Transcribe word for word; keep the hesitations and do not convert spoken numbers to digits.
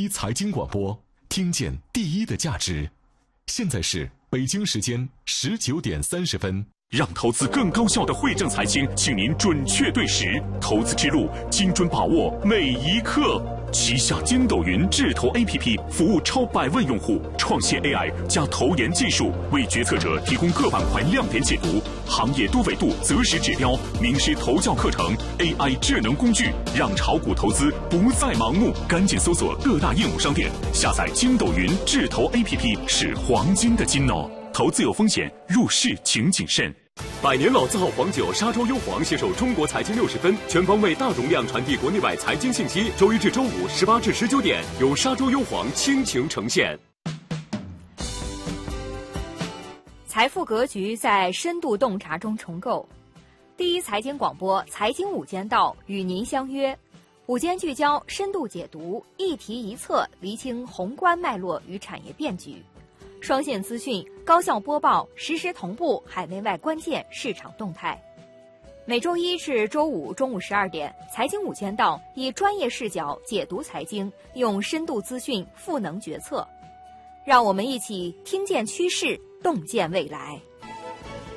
财经广播，听见第一的价值。现在是北京时间十九点三十分。 让投资更高效的惠正财经，请您准确对时，投资之路精准把握每一刻。旗下筋斗云智投 A P P 服务超百万用户，创新 A I 加投研技术，为决策者提供各板块亮点解读、行业多维度择时指标、名师投教课程、A I 智能工具，让炒股投资不再盲目。赶紧搜索各大应用商店，下载筋斗云智投 A P P， 是黄金的金哦。投资有风险，入市请谨慎。 百年老字号黄酒沙洲优黄携手中国财经六十分，全方位大容量传递国内外财经信息。周一至周五十八至十九点，由沙洲优黄倾情呈现。 财富格局在深度洞察中重构。第一财经广播财经午间道与您相约，午间聚焦，深度解读，一题一策，厘清宏观脉络与产业变局。双线资讯，高效播报，实时同步海内外关键市场动态。每周一至周五中午十二点，财经午间道以专业视角解读财经，用深度资讯赋能决策。让我们一起听见趋势，洞见未来。